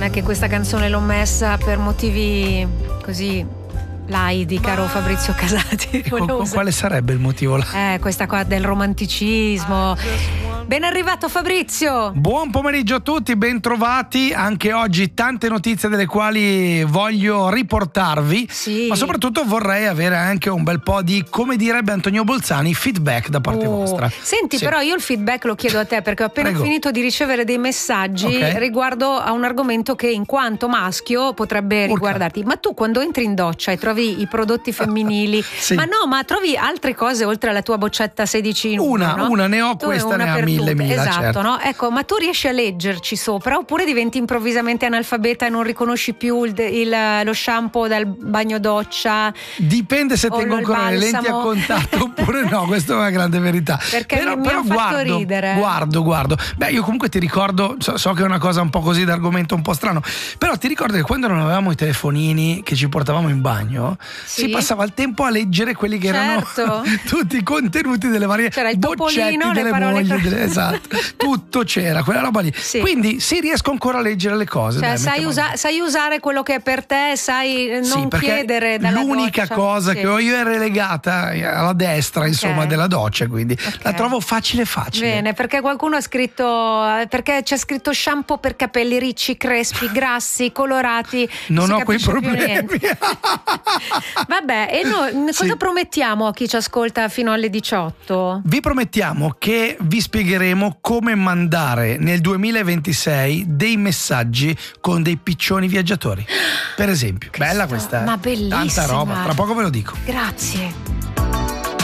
Non è che questa canzone l'ho messa per motivi così laidi, caro Fabrizio Casati. Quale sarebbe il motivo? Questa qua del romanticismo. Ben arrivato Fabrizio. Buon pomeriggio a tutti, ben trovati. Anche oggi tante notizie delle quali voglio riportarvi, sì. Ma soprattutto vorrei avere anche un bel po' di, come direbbe Antonio Bolzani, feedback da parte vostra. Senti, sì. Però io il feedback lo chiedo a te, perché ho appena finito di ricevere dei messaggi riguardo a un argomento che in quanto maschio potrebbe riguardarti. Ma tu quando entri in doccia e trovi i prodotti femminili, sì. ma trovi altre cose oltre alla tua boccetta 16 in 1, no? Una ne ho, questa ne ha mille. Esatto, certo. No? Ecco, ma tu riesci a leggerci sopra oppure diventi improvvisamente analfabeta e non riconosci più lo shampoo dal bagno doccia? Dipende se tengo ancora le lenti a contatto oppure no, questa è una grande verità. Perché mi ha fatto ridere. Guardo. Beh, io comunque ti ricordo, so che è una cosa un po' così d'argomento un po' strano, però ti ricordo che quando non avevamo i telefonini che ci portavamo in bagno, si passava il tempo a leggere quelli che erano tutti i contenuti delle varie boccetti delle mogli, esatto, tutto c'era, quella roba lì. Sì. Quindi riesco ancora a leggere le cose. Cioè, sai usare quello che è per te, sai non chiedere dalla l'unica doccia. Cosa che ho io è relegata alla destra, insomma, della doccia, quindi la trovo facile. Bene, perché qualcuno ha scritto, perché c'è scritto shampoo per capelli ricci, crespi, grassi, colorati. Non ho quei problemi. Vabbè, e noi cosa promettiamo a chi ci ascolta fino alle 18? Vi promettiamo che vi spiegheremo come mandare nel 2026 dei messaggi con dei piccioni viaggiatori, per esempio. Bella questa, ma bellissima. Tanta roba, tra poco ve lo dico. Grazie.